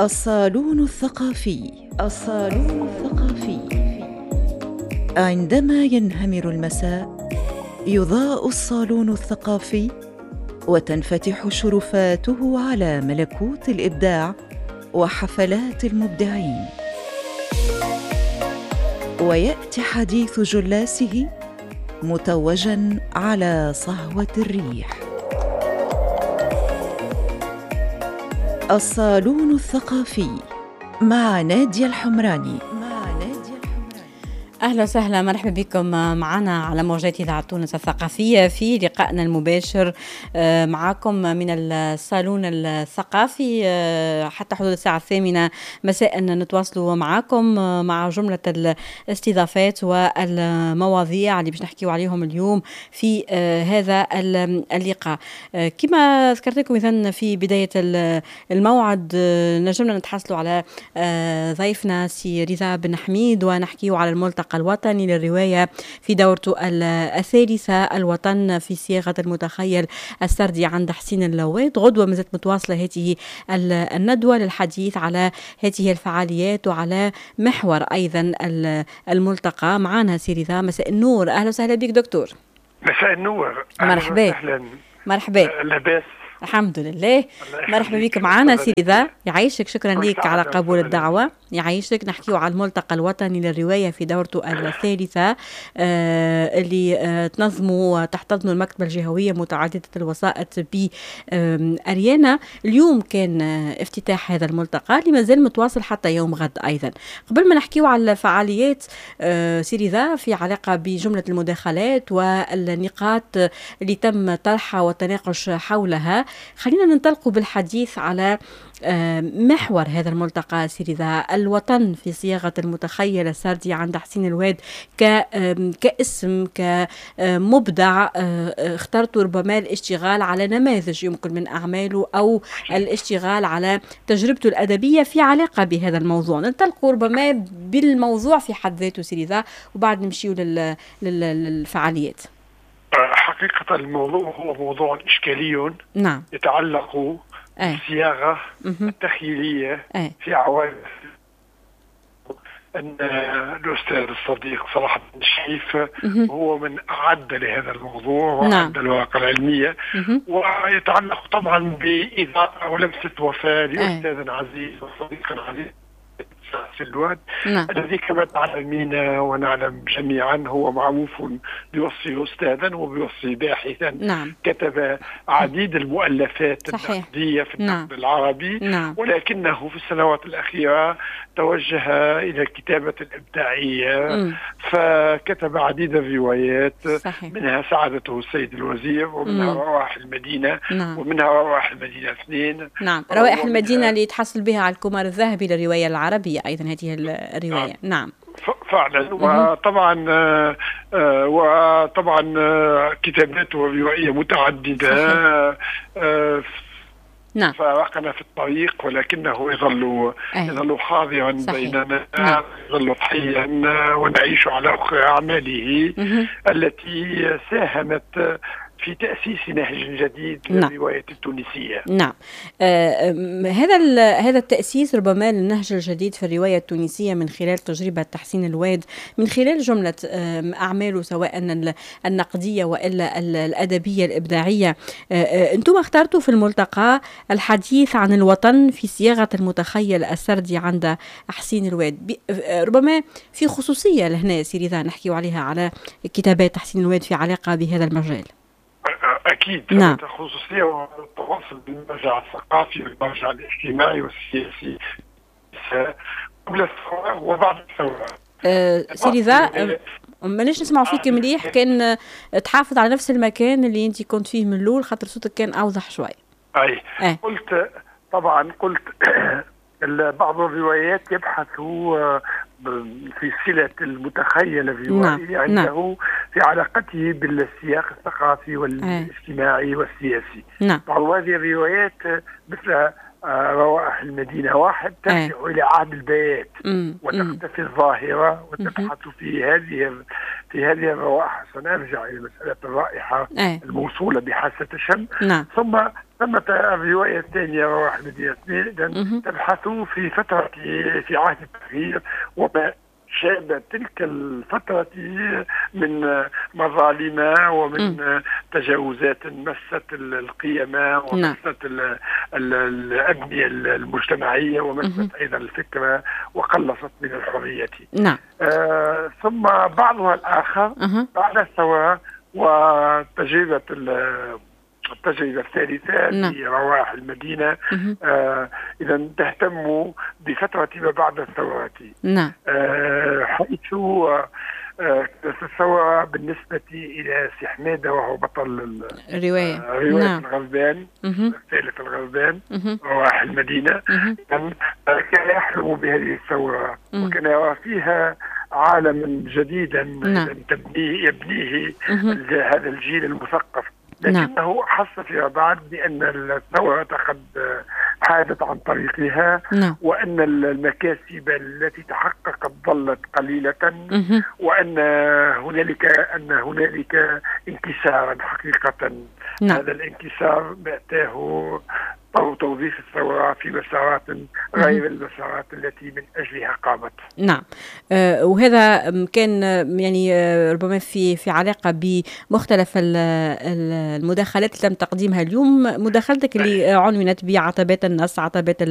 الصالون الثقافي. الصالون الثقافي. عندما ينهمر المساء يضاء الصالون الثقافي وتنفتح شرفاته على ملكوت الإبداع وحفلات المبدعين، ويأتي حديث جلاسه متوجاً على صهوة الريح. الصالون الثقافي مع نادية الحمراني. أهلا وسهلا، مرحبا بكم معنا على موجات إذاعة تونس الثقافية في لقائنا المباشر معكم من الصالون الثقافي حتى حدود الساعة 8 مساء. نتواصلوا معكم مع جملة الاستضافات والمواضيع اللي باش نحكيو عليهم اليوم في هذا اللقاء. كما ذكرت لكم إذن في بداية الموعد نجمنا نتحصلوا على ضيفنا سي رضا بن حميد ونحكيو على الملتقى الوطني للرواية في دورته الثالثة، الوطن في صياغة المتخيل السردي عند حسين اللويد. غدوة مازالت متواصلة هذه الندوة للحديث على هذه الفعاليات وعلى محور أيضا الملتقى. معنا سي رضا، مساء النور، أهلا وسهلا بك دكتور. مساء النور، مرحبا. مرحبا. لاباس؟ الحمد لله. مرحبا بك معنا سي رضا، يعيشك، شكرا لك على قبول الدعوة. يعيشك. نحكيو على الملتقى الوطني للرواية في دورته الثالثة اللي تنظموا تحتضنوا المكتبة الجهوية متعددة الوسائط بأريانا. اليوم كان افتتاح هذا الملتقى اللي ما زال متواصل حتى يوم غد أيضا. قبل ما نحكيو على الفعاليات سي رضا في علاقة بجملة المداخلات والنقاط اللي تم طرحها والتناقش حولها، خلينا ننطلقوا بالحديث على محور هذا الملتقى سي رضا، الوطن في صياغة المتخيل السردي عند حسين اللويد. كاسم كمبدع اخترتوا ربما الاشتغال على نماذج يمكن من أعماله أو الاشتغال على تجربته الأدبية في علاقة بهذا الموضوع. ننطلقوا ربما بالموضوع في حد ذاته سي رضا وبعد نمشيوا للفعاليات. حقيقة الموضوع هو موضوع إشكالي. نعم. يتعلق بالصياغة التخيلية في عوالم. أن الأستاذ الصديق صلاح بن الشريف هو من أعد لهذا الموضوع وأعد الواقع العلمية، ويتعلق طبعا بإضاءة ولمسة وفاة لأستاذ عزيز وصديق عزيز سلوان الذي كما تعلمين ونعلم جميعا هو معروف بوصفه أستاذا وبوصفه باحثا. كتب عديد المؤلفات النقدية في النقد العربي، ولكنه في السنوات الأخيرة توجه إلى الكتابة الإبداعية، فكتب عديد الروايات. منها سعادته السيد الوزير، ومنها روائح المدينة، ومنها روائح المدينة 2. روائح المدينة اللي يتحصل بها على الكمار الذهبي للرواية العربية أيضا هذه الرواية. فعلا. وطبعا كتاباته الروائية متعددة. فارقنا في الطريق، ولكنه يظل حاضرا بيننا، يظل حيا، ونعيش على أخرى أعماله التي ساهمت في تأسيس نهج جديد للرواية التونسية. هذا التأسيس ربما للنهج الجديد في الرواية التونسية من خلال تجربة حسين اللويد، من خلال جملة أعماله سواء النقدية وإلا الأدبية الإبداعية. أنتم اخترتوا في الملتقى الحديث عن الوطن في صياغة المتخيل السردي عند حسين اللويد. ربما في خصوصية لهنا سي رضا نحكي عليها على كتابات حسين اللويد في علاقة بهذا المجال. أكيد. خصوصية والتواصل بالمرجع الثقافي والمرجع الاجتماعي والسياسي قبل الثورة وبعد الثورة. سي رضا مانيش نسمعوا فيك مليح، كان تحافظ على نفس المكان اللي انت كنت فيه من الأول خاطر صوتك كان أوضح شوي. قلت بعض الروايات يبحثوا في صلة المتخيل الروائي عنده في علاقته بالسياق الثقافي والاجتماعي والسياسي. بعض هذه الروايات مثل روائح المدينة 1 ترجع إلى عهد البيات وتختفي الظاهرة وتبحث في هذه الروائح. سنرجع إلى مسألة الرائحة الموصولة بحاسة الشم. ثم ثم الرواية الثانية رواح المدينة تبحث في فترة في عهد التغيير وما شاب تلك الفترة من مظالم ومن تجاوزات مست القيم ومست الأبنية المجتمعية ومست أيضا الفكرة وقلصت من الحرية. ثم بعضها الآخر بعد الثورة وتجربة التجربة الثالثة في رواح المدينة إذا تهتم بفترة ما بعد الثورات. حيث الثورة بالنسبة إلى سي حمادة وهو بطل الرواية الغربان الثالث الغربان رواح المدينة كان يحلم بهذه الثورة وكان يرى فيها عالما جديدا يبنيه هذا الجيل المثقف، لكنه حس فيما بعد بأن الثورة قد حادت عن طريقها وأن المكاسب التي تحققت ظلت قليلة وأن هنالك انكسارا حقيقة. هذا الانكسار أتاه توظيف الثورة في مسارات غير المسارات التي من أجلها قامت. وهذا كان يعني ربما في علاقة بمختلف المداخلات اللي تم تقديمها اليوم. مداخلتك اللي عنونت بعتبات النص، عتبات